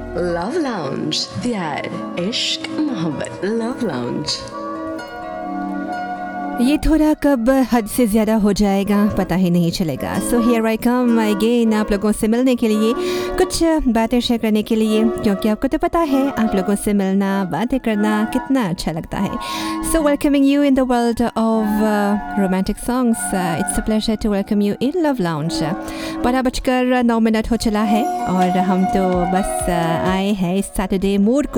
Love lounge, प्यार इश्क मोहब्बत। Love lounge. ये थोड़ा कब हद से ज़्यादा हो जाएगा पता ही नहीं चलेगा। So here I come again आप लोगों से मिलने के लिए, कुछ बातें शेयर करने के लिए, क्योंकि आपको तो पता है आप लोगों से मिलना, बातें करना कितना अच्छा लगता है। So welcoming you in the world of romantic songs, it's a pleasure to welcome you in love lounge. 12:09 हो चला है और हम तो बस आए हैं इस सैटरडे मूड